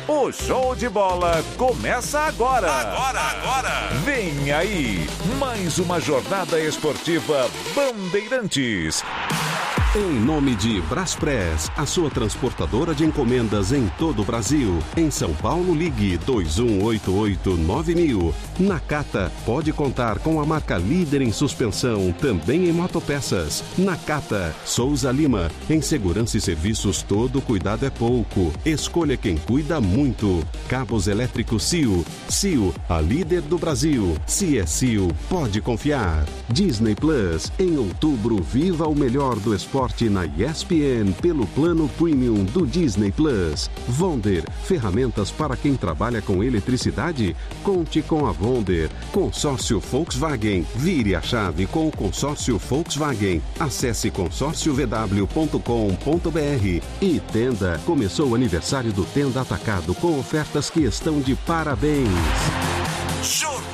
O show de bola começa agora. Vem aí, mais uma jornada esportiva Bandeirantes. Em nome de Braspress, a sua transportadora de encomendas em todo o Brasil. Em São Paulo, ligue 2188-9000. Nakata, pode contar com a marca líder em suspensão, também em motopeças. Nakata, Souza Lima. Em segurança e serviços, todo cuidado é pouco. Escolha quem cuida muito. Cabos elétricos Sil. Sil, a líder do Brasil. Se é Sil, pode confiar. Disney Plus, em outubro, viva o melhor do esporte na ESPN pelo plano premium do Disney Plus. Vonder, ferramentas para quem trabalha com eletricidade? Conte com a Vonder. Consórcio Volkswagen, vire a chave com o consórcio Volkswagen. Acesse consórciovw.com.br. E Tenda, começou o aniversário do Tenda Atacado com ofertas que estão de parabéns. Show